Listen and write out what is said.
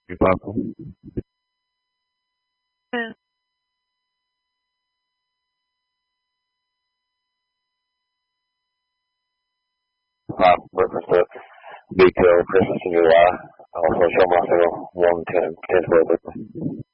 You Papa? Reference to detailed Christmas in July. Also show myself 110 10 12.